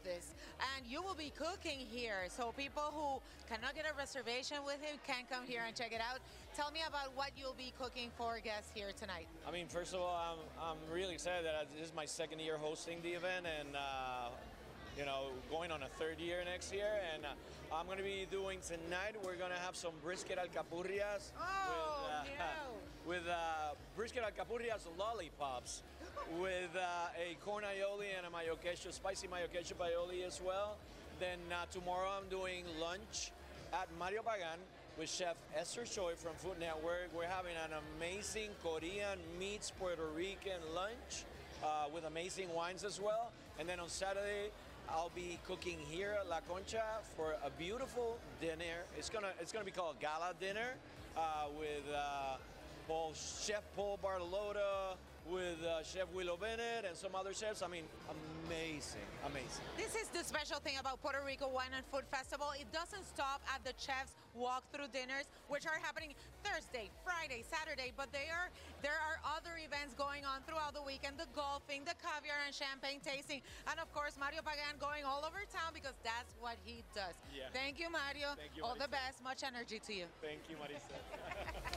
this. And you will be cooking here, so people who cannot get a reservation with him can come here and check it out. Tell me about what you'll be cooking for guests here tonight. I mean, first of all, I'm really excited that this is my second year hosting the event, and going on a third year next year. And I'm going to be doing tonight. We're going to have some brisket alcapurrias with brisket alcapurrias lollipops with a corn aioli and a mayo ketchup, spicy mayo ketchup aioli as well. Then tomorrow I'm doing lunch at Mario Pagan with Chef Esther Choi from Food Network. We're having an amazing Korean meets Puerto Rican lunch with amazing wines as well. And then on Saturday, I'll be cooking here at La Concha for a beautiful dinner. It's gonna be called Gala Dinner with Chef Paul Bartolotta, with Chef Willow Bennett and some other chefs. I mean, amazing. This is the special thing about Puerto Rico Wine and Food Festival. It doesn't stop at the chef's walk-through dinners, which are happening Thursday, Friday, Saturday, but there are other events going on throughout the weekend, the golfing, the caviar and champagne tasting, and of course, Mario Pagan going all over town because that's what he does. Yeah. Thank you, Mario. Thank you, all Marisa. the best. Much energy to you. Thank you, Marisa.